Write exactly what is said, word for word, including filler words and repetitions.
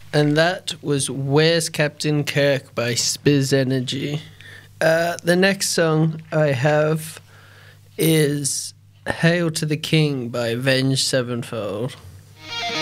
And that was Where's Captain Kirk by Spiz Energy. Uh, the next song I have is Hail to the King by Avenged Sevenfold.